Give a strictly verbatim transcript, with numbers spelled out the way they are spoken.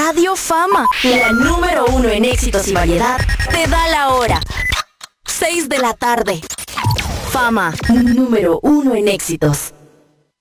Radio Fama, la número uno en éxitos y variedad, te da la hora. seis de la tarde. Fama, número uno en éxitos.